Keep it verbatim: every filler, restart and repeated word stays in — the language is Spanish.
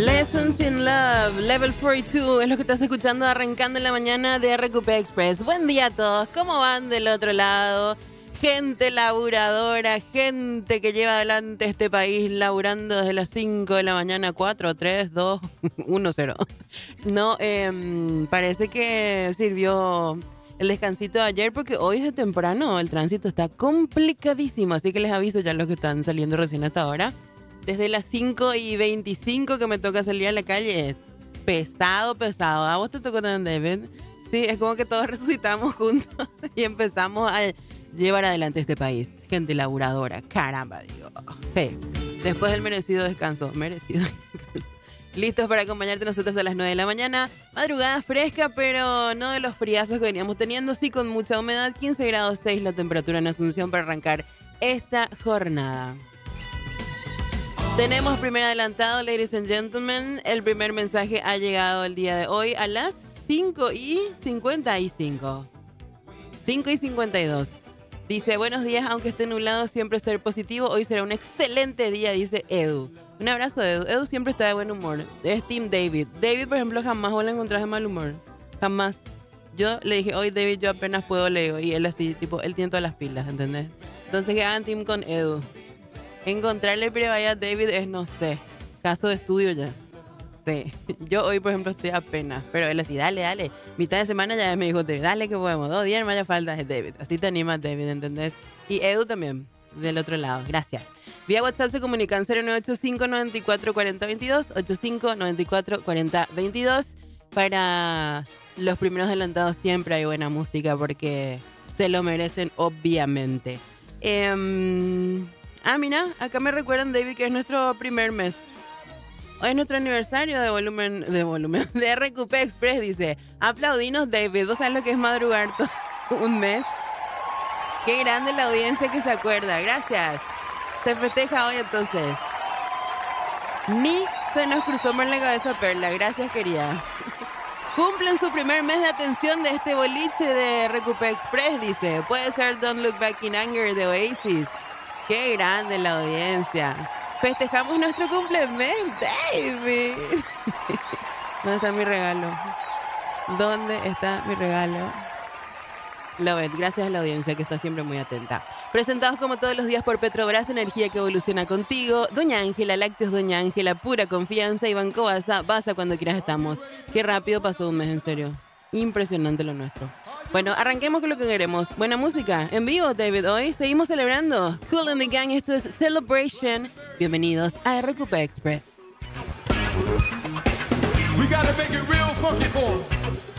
Lessons in Love, Level cuarenta y dos, es lo que estás escuchando arrancando en la mañana de R Q P Express. Buen día a todos, ¿cómo van del otro lado? Gente laburadora, gente que lleva adelante este país laburando desde las cinco de la mañana, cuatro, tres, dos, uno, cero. No, eh, parece que sirvió el descansito de ayer porque hoy de temprano el tránsito está complicadísimo, así que les aviso ya a los que están saliendo recién hasta ahora. Desde las cinco y veinticinco que me toca salir a la calle, pesado, pesado. ¿A vos te tocó también, David? Sí, es como que todos resucitamos juntos y empezamos a llevar adelante este país. Gente laburadora, caramba, digo. Sí, después del merecido descanso, merecido descanso. Listos para acompañarte nosotros a las nueve de la mañana. Madrugada fresca, pero no de los friazos que veníamos teniendo, sí con mucha humedad. quince grados seis la temperatura en Asunción para arrancar esta jornada. Tenemos primer adelantado, ladies and gentlemen. El primer mensaje ha llegado el día de hoy a las cinco y cincuenta y cinco. cinco y cincuenta y dos. Dice, buenos días, aunque esté nublado, siempre ser positivo. Hoy será un excelente día, dice Edu. Un abrazo, Edu. Edu siempre está de buen humor. Es Team David. David, por ejemplo, jamás vos le encontrás de mal humor. Jamás. Yo le dije, hoy David, yo apenas puedo leer. Y él así, tipo, él tiene todas las pilas, ¿entendés? Entonces que hagan team con Edu. Encontrarle prevaya a David es, no sé, caso de estudio ya. Sí. Yo hoy, por ejemplo, estoy apenas. Pero él así, dale, dale. Mitad de semana ya me dijo, David, dale que podemos. Dos días más ya falta es David. Así te anima David, ¿entendés? Y Edu también, del otro lado. Gracias. Vía WhatsApp se comunican cero nueve ocho cinco, nueve cuatro cuatro cero dos dos, ocho cinco nueve cuatro cuatro cero dos dos. Para los primeros adelantados siempre hay buena música porque se lo merecen, obviamente. Eh... Ah, mira, acá me recuerdan, David, que es nuestro primer mes. Hoy es nuestro aniversario de volumen, de volumen, de R Q P Express, dice. Aplaudinos, David. ¿Vos sabés lo que es madrugar todo un mes? Qué grande la audiencia que se acuerda. Gracias. Se festeja hoy, entonces. Ni se nos cruzó por la cabeza Perla. Gracias, querida. Cumplen su primer mes de atención de este boliche de R Q P Express, dice. Puede ser Don't Look Back in Anger de Oasis. Qué grande la audiencia. Festejamos nuestro cumpleaños, David. ¿Dónde está mi regalo? ¿Dónde está mi regalo? Love it. Gracias a la audiencia que está siempre muy atenta. Presentados como todos los días por Petrobras, energía que evoluciona contigo. Doña Ángela, lácteos Doña Ángela, pura confianza. Y Banco Baza, Baza cuando quieras estamos. Qué rápido pasó un mes, en serio. Impresionante lo nuestro. Bueno, arranquemos con lo que queremos. Buena música. En vivo, David. Hoy seguimos celebrando. Kool and the Gang, esto es Celebration. Bienvenidos a R Q P Express. We gotta make it real funky for 'em.